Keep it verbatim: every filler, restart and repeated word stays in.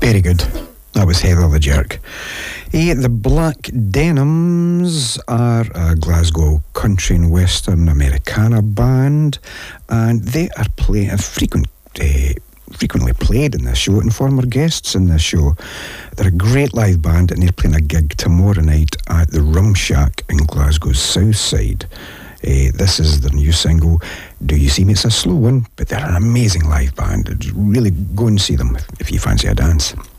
Very good. That was Heather the Jerk. Eh, the Black Denims are a Glasgow country and western Americana band, and they are playing a frequent, uh, frequently played in this show and former guests in this show. They're a great live band, and they're playing a gig tomorrow night at the Rum Shack in Glasgow's south side. Uh, this is their new single, Do You See Me? It's a slow one, but they're an amazing live band. Really go and see them if, if you fancy a dance.